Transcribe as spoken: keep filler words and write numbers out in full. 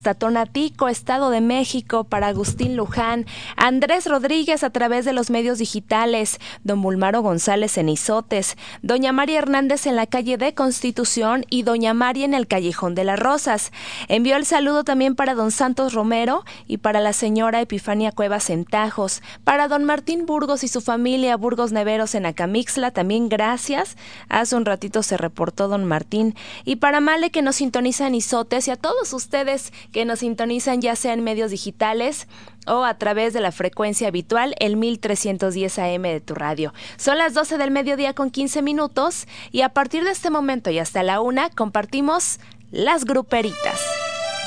hasta Tonatico, Estado de México, para Agustín Luján, Andrés Rodríguez a través de los medios digitales, don Bulmaro González en Izotes, doña María Hernández en la calle de Constitución y doña María en el Callejón de las Rosas. Envió el saludo también para don Santos Romero y para la señora Epifania Cuevas en Tajos, para don Martín Burgos y su familia Burgos Neveros en Acamixtla, también gracias. Hace un ratito se reportó don Martín. Y para Male, que nos sintoniza en Izotes, y a todos ustedes que nos sintonizan ya sea en medios digitales o a través de la frecuencia habitual, el mil trescientos diez A M de tu radio. Son las doce del mediodía con quince minutos y a partir de este momento y hasta la una compartimos las gruperitas.